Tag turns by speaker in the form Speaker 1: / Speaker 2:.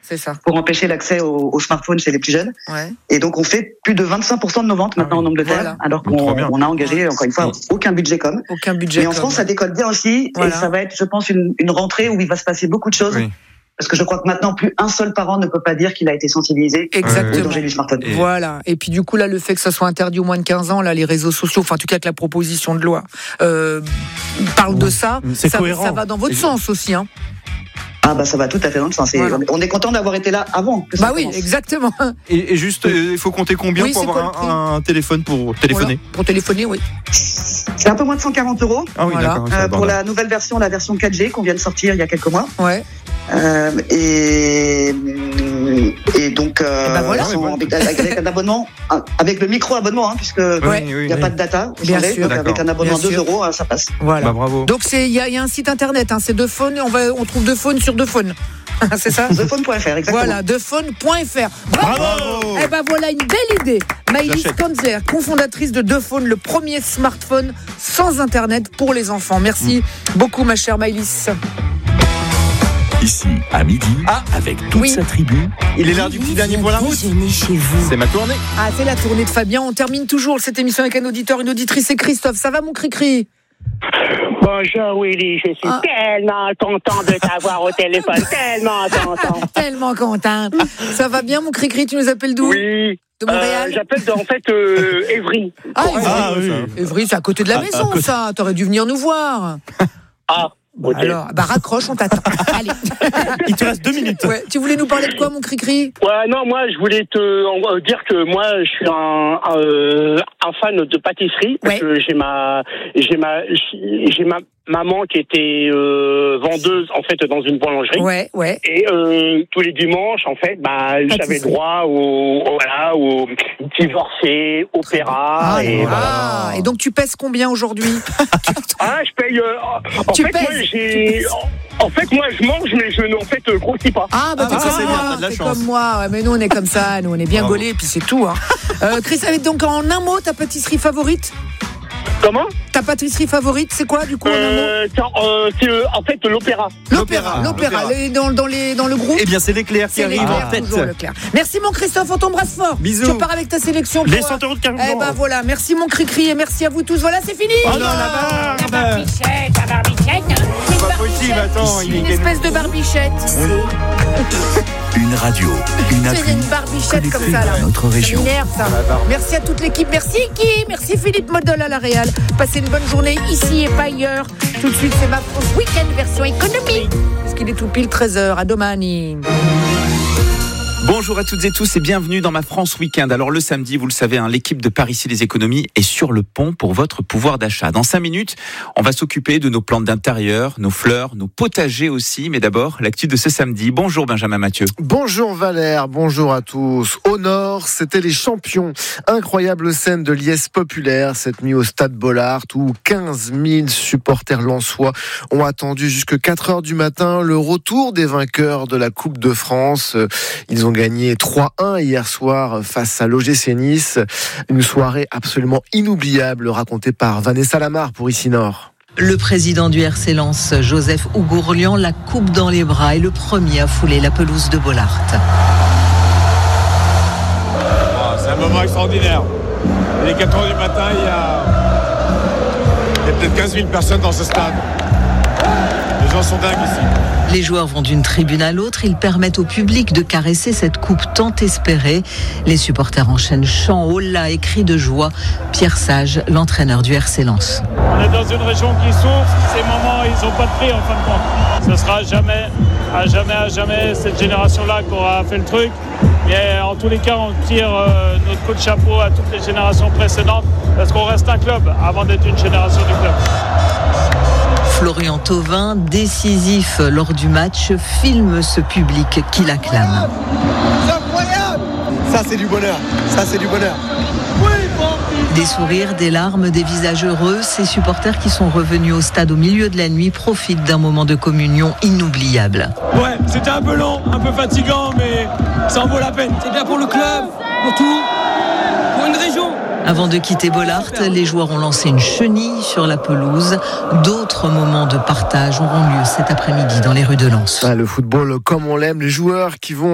Speaker 1: C'est ça.
Speaker 2: Pour empêcher l'accès au smartphone chez les plus jeunes.
Speaker 1: Ouais.
Speaker 2: Et donc, on fait plus de 25% de nos ventes maintenant en Angleterre, alors qu'on a engagé, encore une fois, aucun budget com.
Speaker 1: Aucun budget.
Speaker 2: Mais en France, ça décolle bien aussi. Voilà. Et ça va être, je pense, une rentrée où il va se passer beaucoup de choses. Oui. Parce que je crois que maintenant, plus un seul parent ne peut pas dire qu'il a été sensibilisé au danger du smartphone.
Speaker 1: Voilà. Et puis du coup, là, le fait que ça soit interdit aux moins de 15 ans, là, les réseaux sociaux, enfin, en tout cas, que la proposition de loi parle de ça, ça va dans votre sens aussi, hein.
Speaker 2: Ah bah ça va tout à fait dans le sens. Voilà. On est content d'avoir été là avant.
Speaker 1: Bah oui, exactement.
Speaker 3: Et juste, il faut compter combien pour avoir un téléphone pour téléphoner ?
Speaker 1: Voilà. Pour téléphoner, oui.
Speaker 2: C'est un peu moins de 140 €.
Speaker 3: Ah oui,
Speaker 2: voilà. Pour la nouvelle version, la version 4G qu'on vient de sortir il y a quelques mois.
Speaker 1: Ouais.
Speaker 2: Et donc
Speaker 1: voilà.
Speaker 2: avec un abonnement, avec le micro-abonnement, puisque il n'y a pas de data.
Speaker 1: Bien sûr.
Speaker 2: Donc avec un abonnement 2 €, ça passe.
Speaker 1: Voilà.
Speaker 3: Bah, bravo.
Speaker 1: Donc il y a un site internet, c'est Dephone, on trouve Dephone sur Dephone. C'est ça ?
Speaker 2: Dephone.fr, exactement.
Speaker 1: Voilà, Dephone.fr. Bravo. Et ben voilà une belle idée. Maëlys Kanzler, cofondatrice de Dephone, le premier smartphone sans internet pour les enfants. Merci beaucoup ma chère Maëlys.
Speaker 4: Ici, à midi, avec toute sa tribu.
Speaker 3: Il est l'heure du petit dernier pour la route. C'est ma tournée.
Speaker 1: Ah, c'est la tournée de Fabien. On termine toujours cette émission avec un auditeur, une auditrice, c'est Christophe. Ça va mon cri-cri ?
Speaker 5: Bonjour Willy, je suis tellement content de t'avoir au téléphone, tellement content.
Speaker 1: Tellement content. Ça va bien mon cri-cri, tu nous appelles d'où ?
Speaker 5: Oui.
Speaker 1: De Montréal ?
Speaker 5: J'appelle en fait Évry.
Speaker 1: Évry. Évry, c'est à côté de la maison ça, t'aurais dû venir nous voir.
Speaker 5: Okay.
Speaker 1: Alors, raccroche, on t'attend. Allez.
Speaker 3: Il te reste 2 minutes.
Speaker 1: Ouais. Tu voulais nous parler de quoi, mon cri-cri ?
Speaker 5: Ouais, non, moi, je voulais te dire que moi, je suis un fan de pâtisserie. Parce que j'ai ma maman qui était vendeuse, en fait, dans une boulangerie.
Speaker 1: Ouais.
Speaker 5: Et tous les dimanches, en fait, j'avais droit au divorcé, opéra.
Speaker 1: Et donc, tu pèses combien aujourd'hui ?
Speaker 5: Je paye... En fait, moi, je mange, mais je ne grossis pas.
Speaker 1: C'est comme moi. Ouais, mais nous, on est comme ça. Nous, on est bien gaulés, et puis c'est tout. Chris, donc, en un mot, ta pâtisserie favorite ?
Speaker 5: Comment ?
Speaker 1: Ta pâtisserie favorite, c'est quoi, du coup, en un mot ?
Speaker 5: C'est en fait l'opéra.
Speaker 1: L'opéra. Dans le groupe ?
Speaker 3: Eh bien, c'est l'éclair qui arrive en tête.
Speaker 1: Merci, mon Christophe, on t'embrasse fort.
Speaker 3: Bisous.
Speaker 1: Tu pars avec ta sélection pour...
Speaker 3: Les 100 € de carburant.
Speaker 1: Eh ben voilà, merci mon cri-cri et merci à vous tous. Voilà, c'est fini.
Speaker 3: Oh non, la
Speaker 1: barbichette.
Speaker 3: C'est pas possible, attends.
Speaker 1: Une espèce de barbichette.
Speaker 4: Une radio, une appli.
Speaker 1: C'est une barbichette comme ça, là.
Speaker 4: Notre région.
Speaker 1: Ça m'énerve, ça. Merci à toute l'équipe. Merci Guy. Merci Philippe Modol à la Réal. Passez une bonne journée ici et pas ailleurs. Tout de suite, c'est ma France Week-end version économie. Parce qu'il est tout pile 13h. À domani.
Speaker 3: Bonjour à toutes et tous et bienvenue dans ma France Week-end. Alors le samedi, vous le savez, l'équipe de Par ici les économies est sur le pont pour votre pouvoir d'achat. Dans 5 minutes, on va s'occuper de nos plantes d'intérieur, nos fleurs, nos potagers aussi. Mais d'abord, l'actu de ce samedi. Bonjour Benjamin Mathieu.
Speaker 6: Bonjour Valère, bonjour à tous. Au nord, c'était les champions. Incroyable scène de liesse populaire cette nuit au stade Bollaert où 15 000 supporters lensois ont attendu jusque 4 heures du matin le retour des vainqueurs de la Coupe de France. Ils ont gagné 3-1 hier soir face à l'OGC Nice. Une soirée absolument inoubliable racontée par Vanessa Lamar pour Ici Nord.
Speaker 7: Le président du RC Lens, Joseph Ougourlian, la coupe dans les bras et le premier à fouler la pelouse de Bollaert.
Speaker 8: C'est un moment extraordinaire. Il est 4 heures du matin, il y a peut-être 15 000 personnes dans ce stade. Les gens sont dingues ici.
Speaker 7: Les joueurs vont d'une tribune à l'autre, ils permettent au public de caresser cette coupe tant espérée. Les supporters enchaînent chants, hollas et cris de joie. Pierre Sage, l'entraîneur du RC Lens.
Speaker 8: On est dans une région qui souffre, ces moments ils n'ont pas de prix en fin de compte. Ce sera à jamais cette génération-là qui aura fait le truc. Mais en tous les cas, on tire notre coup de chapeau à toutes les générations précédentes parce qu'on reste un club avant d'être une génération du club.
Speaker 7: Florian Thauvin, décisif lors du match, filme ce public qui l'acclame.
Speaker 6: C'est incroyable ! Ça c'est du bonheur,
Speaker 7: Des sourires, des larmes, des visages heureux, ces supporters qui sont revenus au stade au milieu de la nuit profitent d'un moment de communion inoubliable.
Speaker 8: Ouais, c'était un peu long, un peu fatigant, mais ça en vaut la peine. C'est bien pour le club, pour tout, pour une région.
Speaker 7: Avant de quitter Bollaert, les joueurs ont lancé une chenille sur la pelouse. D'autres moments de partage auront lieu cet après-midi dans les rues de Lens.
Speaker 6: Le football comme on l'aime, les joueurs qui vont